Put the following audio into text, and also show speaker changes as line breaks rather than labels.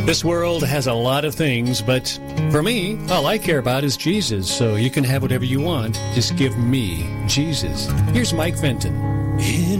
This world has a lot of things, but for me, all I care about is Jesus. So you can have whatever you want. Just give me Jesus. Here's Mike Fenton.